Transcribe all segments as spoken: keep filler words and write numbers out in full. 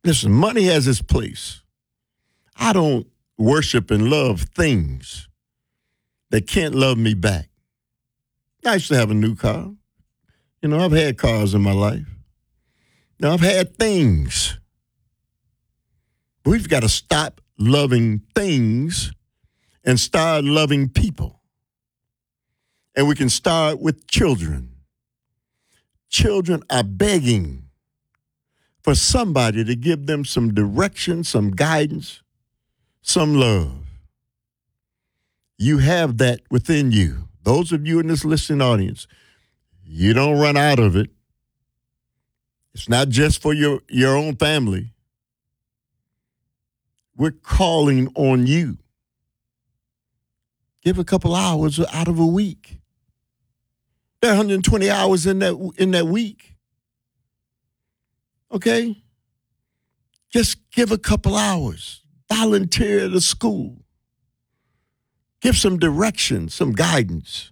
Listen, money has its place. I don't worship and love things that can't love me back. I used to have a new car. You know, I've had cars in my life. Now, I've had things. We've got to stop loving things and start loving people. And we can start with children. Children are begging for somebody to give them some direction, some guidance, some love. You have that within you. Those of you in this listening audience, you don't run out of it. It's not just for your, your own family. We're calling on you. Give a couple hours out of a week. There are one hundred twenty hours in that in that week. Okay? Just give a couple hours. Volunteer at a school. Give some direction, some guidance.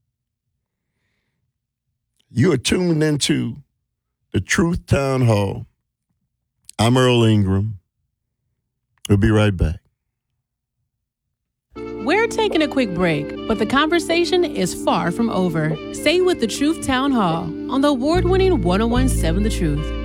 You are tuned into the Truth Town Hall. I'm Earl Ingram. We'll be right back. We're taking a quick break, but the conversation is far from over. Stay with the Truth Town Hall on the award-winning one oh one point seven The Truth.